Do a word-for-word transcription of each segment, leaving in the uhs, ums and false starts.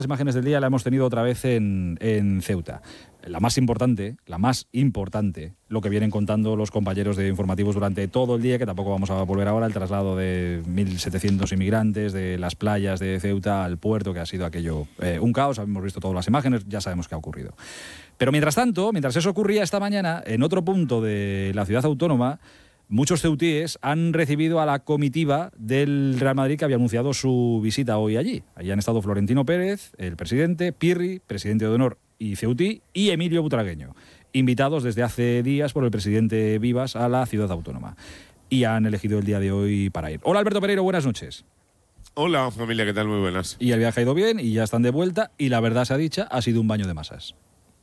Las imágenes del día la hemos tenido otra vez en, en Ceuta. La más importante, la más importante, lo que vienen contando los compañeros de informativos durante todo el día, que tampoco vamos a volver ahora, el traslado de mil setecientos inmigrantes de las playas de Ceuta al puerto, que ha sido aquello eh, un caos. Hemos visto todas las imágenes, ya sabemos qué ha ocurrido. Pero mientras tanto, mientras eso ocurría esta mañana, en otro punto de la ciudad autónoma, muchos ceutíes han recibido a la comitiva del Real Madrid que había anunciado su visita hoy allí. Allí han estado Florentino Pérez, el presidente, Pirri, presidente de honor y ceutí, y Emilio Butragueño, invitados desde hace días por el presidente Vivas a la ciudad autónoma. Y han elegido el día de hoy para ir. Hola Alberto Pereiro, buenas noches. Hola familia, ¿qué tal? Muy buenas. Y el viaje ha ido bien y ya están de vuelta y la verdad sea dicha, ha sido un baño de masas.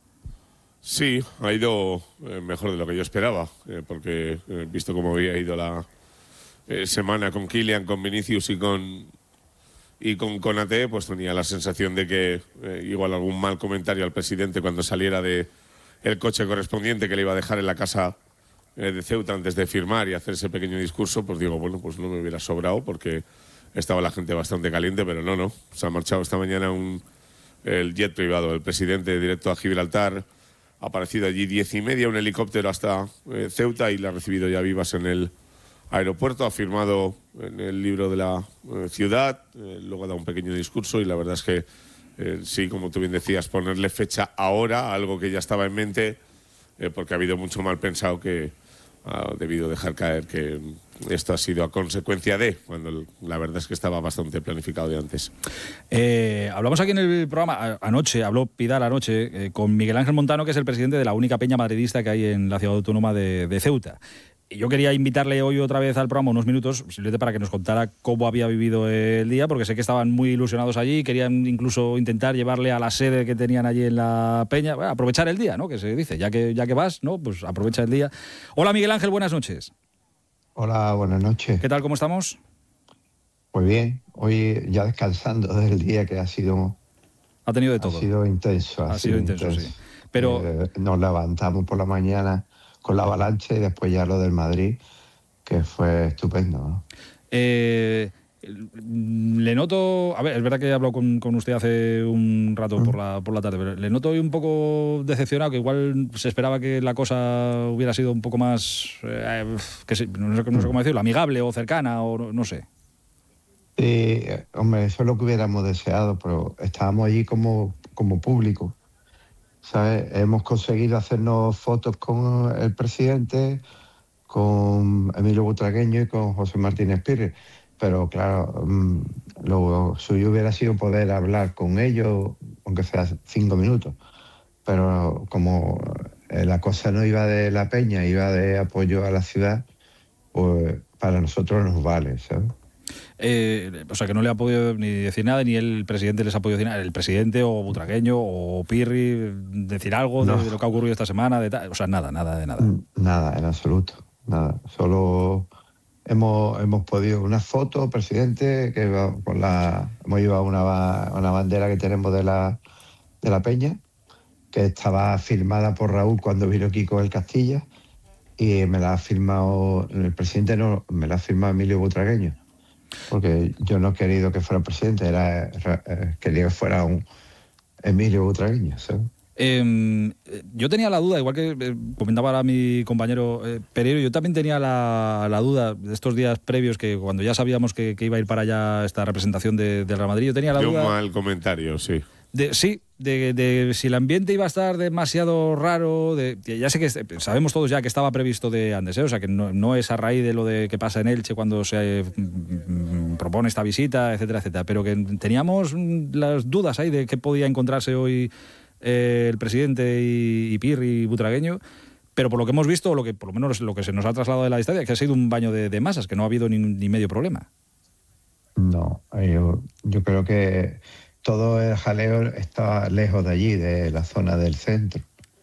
Sí, ha ido eh, mejor de lo que yo esperaba, eh, porque eh, visto cómo había ido la eh, semana con Kylian, con Vinicius y con y con Konaté, pues tenía la sensación de que eh, igual algún mal comentario al presidente cuando saliera de el coche correspondiente que le iba a dejar en la casa eh, de Ceuta antes de firmar y hacer ese pequeño discurso, pues digo, bueno, pues no me hubiera sobrado porque estaba la gente bastante caliente, pero no, no. Se ha marchado esta mañana un, el jet privado del presidente directo a Gibraltar. Ha aparecido allí diez y media, un helicóptero hasta eh, Ceuta y la ha recibido ya Vivas en el aeropuerto. Ha firmado en el libro de la eh, ciudad, eh, luego ha dado un pequeño discurso y la verdad es que eh, sí, como tú bien decías, ponerle fecha ahora, algo que ya estaba en mente, eh, porque ha habido mucho mal pensado que ha debido dejar caer que esto ha sido a consecuencia de, cuando la verdad es que estaba bastante planificado de antes. Eh, hablamos aquí en el programa, anoche, habló Pidal anoche, eh, con Miguel Ángel Montano, que es el presidente de la única peña madridista que hay en la ciudad autónoma de, de Ceuta. Y yo quería invitarle hoy otra vez al programa unos minutos, simplemente para que nos contara cómo había vivido el día, porque sé que estaban muy ilusionados allí, querían incluso intentar llevarle a la sede que tenían allí en la peña, bueno, aprovechar el día, ¿no? Que se dice, ya que, ya que vas, ¿no? Pues aprovecha el día. Hola Miguel Ángel, buenas noches. Hola, buenas noches. ¿Qué tal, cómo estamos? Pues bien, hoy ya descansando del día que ha sido... Ha tenido de todo. Ha sido intenso. Ha, ha sido, sido intenso, intenso, sí. Pero eh, nos levantamos por la mañana con la avalancha y después ya lo del Madrid, que fue estupendo, ¿no? Eh, le noto, a ver, es verdad que he hablado con, con usted hace un rato mm. por la por la tarde, pero le noto hoy un poco decepcionado, que igual se esperaba que la cosa hubiera sido un poco más, eh, que sé, no, sé, no sé cómo decirlo, amigable o cercana, o no, no sé. Sí, hombre, eso es lo que hubiéramos deseado, pero estábamos allí como, como público, ¿sabes? Hemos conseguido hacernos fotos con el presidente, con Emilio Butragueño y con José Martínez Pires, pero claro, lo suyo hubiera sido poder hablar con ellos, aunque sea cinco minutos, pero como la cosa no iba de la peña, iba de apoyo a la ciudad, pues para nosotros nos vale, ¿sabes? Eh, o sea, que no le ha podido ni decir nada, ni el presidente les ha podido decir nada, el presidente o Butragueño o Pirri, decir algo no. de, de lo que ha ocurrido esta semana, de ta- o sea, nada, nada de nada. Nada, en absoluto, nada, solo hemos, hemos podido una foto, presidente, que va con la, hemos llevado una, una bandera que tenemos de la, de la peña, que estaba firmada por Raúl cuando vino aquí con el Castilla, y me la ha firmado, el presidente no, me la ha firmado Emilio Butragueño. Porque yo no he querido que fuera presidente, era, era quería que fuera un Emilio Butragueño, ¿sabes? Eh, yo tenía la duda, igual que eh, comentaba ahora mi compañero eh, Pereiro, yo también tenía la, la duda de estos días previos, que cuando ya sabíamos que, que iba a ir para allá esta representación de, de Real Madrid, yo tenía la de duda... un mal comentario, sí. De, sí, de, de si el ambiente iba a estar demasiado raro, de, ya sé que sabemos todos ya que estaba previsto de antes, ¿eh? O sea que no, no es a raíz de lo de que pasa en Elche cuando se mm, propone esta visita, etcétera, etcétera, pero que teníamos las dudas ahí de qué podía encontrarse hoy eh, el presidente y, y Pirri y Butragueño, pero por lo que hemos visto, lo que por lo menos lo que se nos ha trasladado de la distancia, que ha sido un baño de, de masas, que no ha habido ni, ni medio problema. No, yo, yo creo que todo el jaleo estaba lejos de allí, de la zona del centro.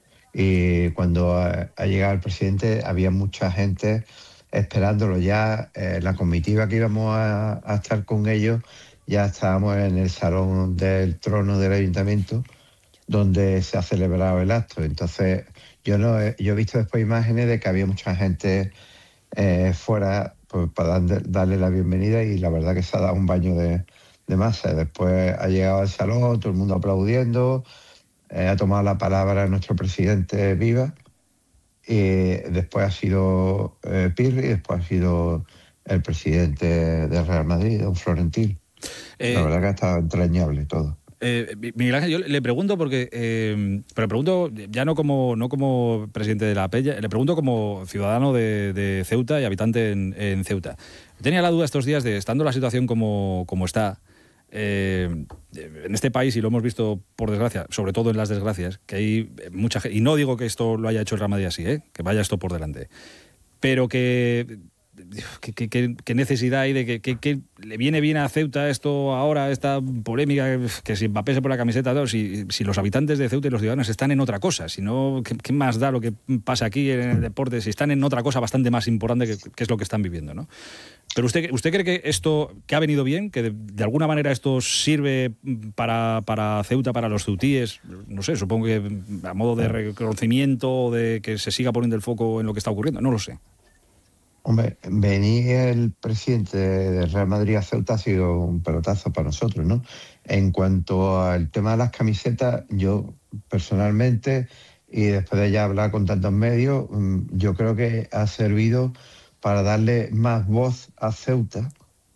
Y cuando ha, ha llegado el presidente había mucha gente esperándolo ya. Eh, la comitiva que íbamos a, a estar con ellos, ya estábamos en el salón del trono del ayuntamiento, donde se ha celebrado el acto. Entonces, yo no he, yo he visto después imágenes de que había mucha gente eh, fuera pues, para darle la bienvenida, y la verdad que se ha dado un baño de, de masa. Después ha llegado al salón, todo el mundo aplaudiendo, eh, ha tomado la palabra nuestro presidente Viva, y después ha sido eh, Pirri, y después ha sido el presidente del Real Madrid, don Florentino. Eh, la verdad que ha estado entrañable todo. Eh, Miguel Ángel, yo le pregunto porque, eh, pero pregunto ya no como no como presidente de la Peña, le pregunto como ciudadano de, de Ceuta y habitante en, en Ceuta. Tenía la duda estos días de, estando la situación como, como está, eh, en este país, y lo hemos visto por desgracia, sobre todo en las desgracias, que hay mucha gente, y no digo que esto lo haya hecho el Real Madrid así, ¿eh? Que vaya esto por delante, pero que... ¿Qué, qué, qué necesidad hay de que, que, que le viene bien a Ceuta esto ahora, esta polémica, que si Mbappé se pone la camiseta, todo, si, si los habitantes de Ceuta y los ciudadanos están en otra cosa? Si no, ¿qué, qué más da lo que pasa aquí en el deporte? Si están en otra cosa bastante más importante que, que es lo que están viviendo, ¿no? Pero usted, ¿usted cree que esto que ha venido bien, que de, de alguna manera esto sirve para, para Ceuta, para los ceutíes? No sé, supongo que a modo de reconocimiento, de que se siga poniendo el foco en lo que está ocurriendo, no lo sé. Hombre, venir el presidente del Real Madrid a Ceuta ha sido un pelotazo para nosotros, ¿no? En cuanto al tema de las camisetas, yo personalmente, y después de ya hablar con tantos medios, yo creo que ha servido para darle más voz a Ceuta,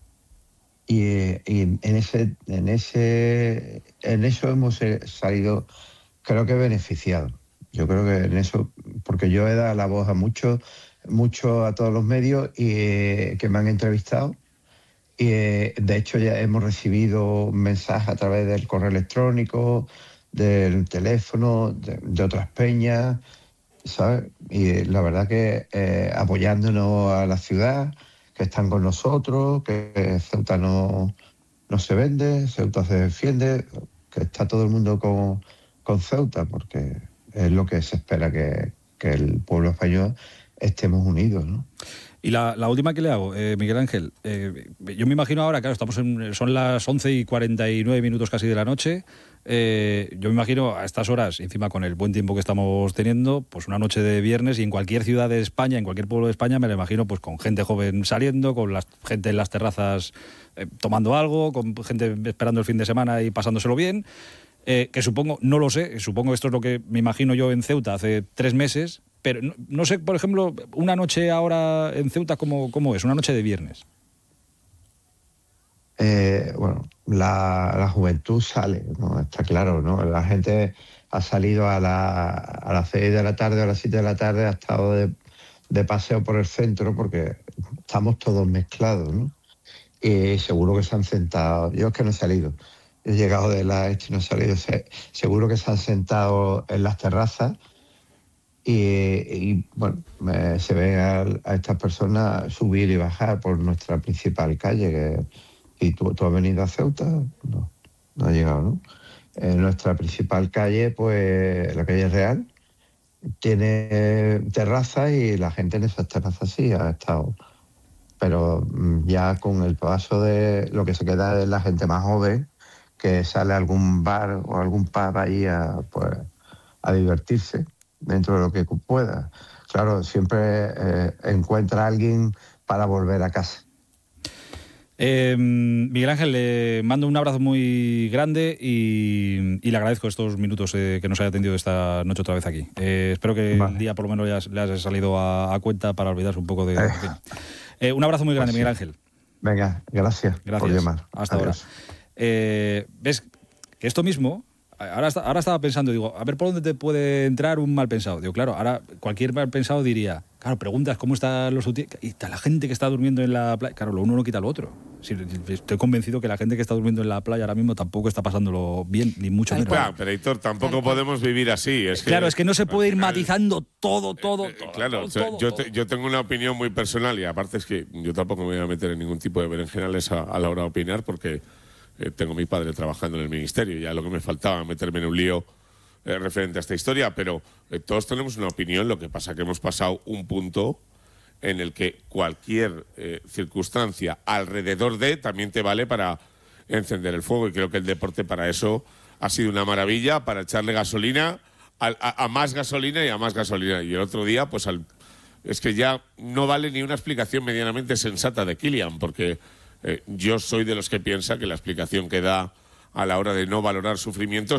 y, y en ese, en ese, en eso hemos salido, creo que beneficiados. Yo creo que en eso, porque yo he dado la voz a muchos, mucho a todos los medios y, eh, que me han entrevistado, y eh, de hecho ya hemos recibido mensajes a través del correo electrónico, del teléfono, de, de otras peñas, ¿sabes? Y la verdad que eh, apoyándonos a la ciudad, que están con nosotros, que Ceuta no, no se vende, Ceuta se defiende, que está todo el mundo con, con Ceuta, porque es lo que se espera, que, que el pueblo español estemos unidos, ¿no? Y la, la última que le hago, eh, Miguel Ángel, eh, yo me imagino ahora, claro, estamos en, son las once y cuarenta y nueve minutos casi de la noche, eh, yo me imagino a estas horas, encima con el buen tiempo que estamos teniendo, pues una noche de viernes, y en cualquier ciudad de España, en cualquier pueblo de España, me lo imagino pues con gente joven saliendo, con la gente en las terrazas eh, tomando algo, con gente esperando el fin de semana y pasándoselo bien, eh, que supongo, no lo sé, supongo que esto es lo que me imagino yo en Ceuta hace tres meses, pero no, no sé, por ejemplo, una noche ahora en Ceuta, ¿cómo, cómo es? Una noche de viernes. Eh, bueno, la, la juventud sale, ¿no? Está claro, ¿no? La gente ha salido a, la, a las seis de la tarde o a las siete de la tarde, ha estado de, de paseo por el centro, porque estamos todos mezclados, ¿no? Y seguro que se han sentado, yo es que no he salido, he llegado de la este y no he salido, se, seguro que se han sentado en las terrazas. Y, y bueno, eh, se ve a, a estas personas subir y bajar por nuestra principal calle. Que, ¿y tú, tú has venido a Ceuta? No, no has llegado, ¿no? En nuestra principal calle, pues la calle Real, tiene terrazas, y la gente en esas terrazas sí ha estado. Pero ya con el paso de lo que se queda es la gente más joven, que sale a algún bar o algún pub ahí a, pues, a divertirse dentro de lo que pueda. Claro, siempre eh, encuentra a alguien para volver a casa. Eh, Miguel Ángel, le mando un abrazo muy grande y, y le agradezco estos minutos eh, que nos haya atendido esta noche otra vez aquí. Eh, espero que vale. El día por lo menos ya le haya salido a, a cuenta para olvidarse un poco de... Eh. Eh, un abrazo muy grande, pues sí. Miguel Ángel. Venga, gracias, gracias por llamar. Hasta Adiós. Ahora. Eh, ¿Ves que esto mismo... Ahora, ahora estaba pensando, digo, a ver por dónde te puede entrar un mal pensado. Digo, claro, ahora cualquier mal pensado diría, claro, preguntas cómo están los útiles, y está la gente que está durmiendo en la playa. Claro, lo uno no quita lo otro. Sí, estoy convencido que la gente que está durmiendo en la playa ahora mismo tampoco está pasándolo bien, ni mucho menos. Claro, pero Héctor, tampoco podemos vivir así. Es que, claro, es que no se puede ir matizando todo, todo, eh, todo. Claro, todo, todo, yo, todo. Te, yo tengo una opinión muy personal, y aparte es que yo tampoco me voy a meter en ningún tipo de berenjenales a, a la hora de opinar, porque Eh, tengo a mi padre trabajando en el ministerio, ya lo que me faltaba meterme en un lío eh, referente a esta historia, pero eh, todos tenemos una opinión, lo que pasa que hemos pasado un punto en el que cualquier eh, circunstancia alrededor de también te vale para encender el fuego, y creo que el deporte para eso ha sido una maravilla, para echarle gasolina a, a, a más gasolina y a más gasolina. Y el otro día, pues al, es que ya no vale ni una explicación medianamente sensata de Kylian, porque Eh, yo soy de los que piensa que la explicación que da a la hora de no valorar sufrimientos